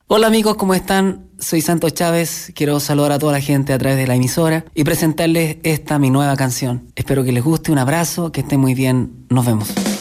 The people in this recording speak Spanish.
Hola amigos, ¿cómo están? Soy Santos Chávez, quiero saludar a toda la gente a través de la emisora y presentarles esta mi nueva canción. Espero que les guste, un abrazo, que estén muy bien, nos vemos.